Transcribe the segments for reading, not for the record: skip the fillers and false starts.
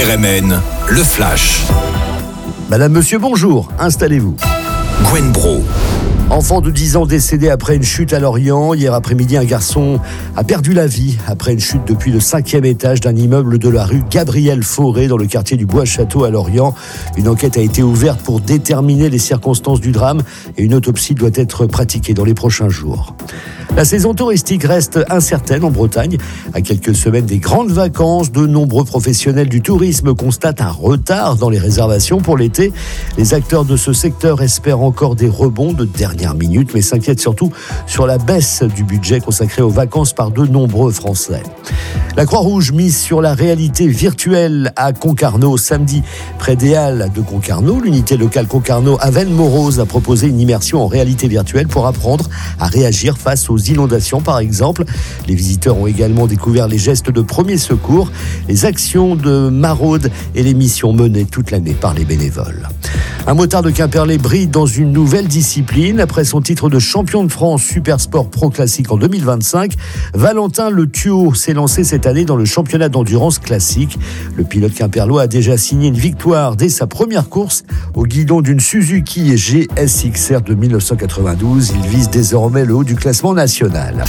RMN, le Flash. Madame, monsieur, bonjour, installez-vous. Gwen Bro. Enfant de 10 ans décédé après une chute à Lorient. Hier après-midi, un garçon a perdu la vie après une chute depuis le 5e étage d'un immeuble de la rue Gabriel-Fauré dans le quartier du Bois-Château à Lorient. Une enquête a été ouverte pour déterminer les circonstances du drame et une autopsie doit être pratiquée dans les prochains jours. La saison touristique reste incertaine en Bretagne. À quelques semaines des grandes vacances, de nombreux professionnels du tourisme constatent un retard dans les réservations pour l'été. Les acteurs de ce secteur espèrent encore des rebonds de dernière minute, mais s'inquiètent surtout sur la baisse du budget consacré aux vacances par de nombreux Français. La Croix-Rouge mise sur la réalité virtuelle à Concarneau samedi. Près des Halles de Concarneau, l'unité locale Concarneau Avennes-Morose a proposé une immersion en réalité virtuelle pour apprendre à réagir face aux inondations par exemple. Les visiteurs ont également découvert les gestes de premier secours, les actions de maraude et les missions menées toute l'année par les bénévoles. Un motard de Quimperlé brille dans une nouvelle discipline. Après son titre de champion de France Super Sport Pro Classique en 2025, Valentin Le Thuot s'est lancé cette année dans le championnat d'endurance classique. Le pilote quimperlois a déjà signé une victoire dès sa première course au guidon d'une Suzuki GSX-R de 1992. Il vise désormais le haut du classement national.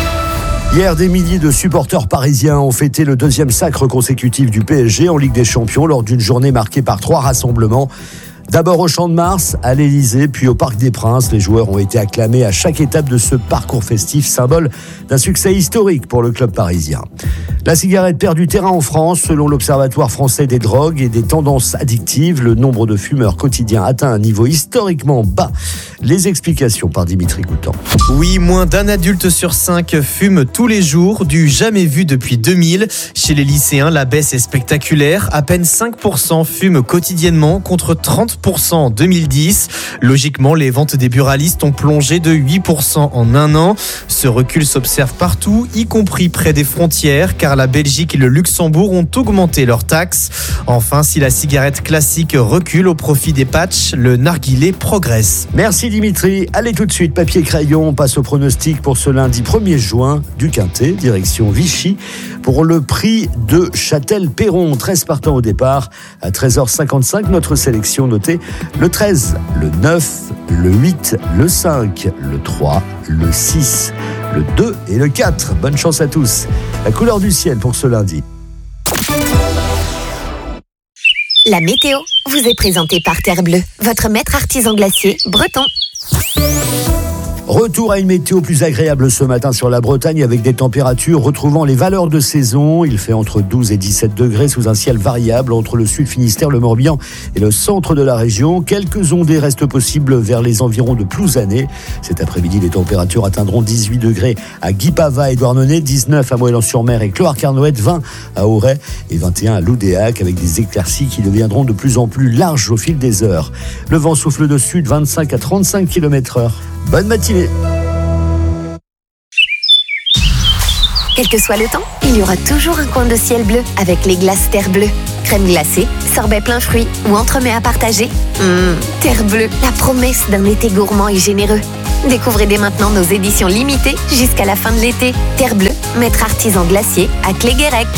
Hier, des milliers de supporters parisiens ont fêté le deuxième sacre consécutif du PSG en Ligue des Champions lors d'une journée marquée par 3 rassemblements. D'abord au Champ de Mars, à l'Élysée, puis au Parc des Princes. Les joueurs ont été acclamés à chaque étape de ce parcours festif, symbole d'un succès historique pour le club parisien. La cigarette perd du terrain en France. Selon l'Observatoire français des drogues et des tendances addictives, le nombre de fumeurs quotidiens atteint un niveau historiquement bas. Les explications par Dimitri Coutan. Oui, moins d'un adulte sur 5 fume tous les jours, du jamais vu depuis 2000. Chez les lycéens, la baisse est spectaculaire. À peine 5% fument quotidiennement contre 30% en 2010. Logiquement, les ventes des buralistes ont plongé de 8% en un an. Ce recul s'observe partout, y compris près des frontières, car la Belgique et le Luxembourg ont augmenté leurs taxes. Enfin, si la cigarette classique recule au profit des patchs, le narguilé progresse. Merci Dimitri. Allez tout de suite, papier crayon, on passe au pronostic pour ce lundi 1er juin du Quintet, direction Vichy, pour le prix de Châtel-Perron. 13 partants au départ. À 13h55, notre sélection notée le 13, le 9, le 8, le 5, le 3, le 6, le 2 et le 4. Bonne chance à tous. La couleur du ciel pour ce lundi. La météo vous est présentée par Terre Bleue, votre maître artisan glacier breton. Retour à une météo plus agréable ce matin sur la Bretagne avec des températures retrouvant les valeurs de saison. Il fait entre 12 et 17 degrés sous un ciel variable entre le sud Finistère, le Morbihan et le centre de la région. Quelques ondées restent possibles vers les environs de Plouzané. Cet après-midi, les températures atteindront 18 degrés à Guipava et Douarnenez, 19 à Moëlan-sur-Mer et Clohars-Carnoët, 20 à Auray et 21 à Loudéac avec des éclaircies qui deviendront de plus en plus larges au fil des heures. Le vent souffle de sud 25 à 35 km/h. Bonne matinée. Quel que soit le temps, il y aura toujours un coin de ciel bleu avec les glaces Terre Bleue. Crème glacée, sorbet plein fruits ou entremets à partager. Terre Bleue, la promesse d'un été gourmand et généreux. Découvrez dès maintenant nos éditions limitées jusqu'à la fin de l'été. Terre Bleue, maître artisan glacier à Cléguérec.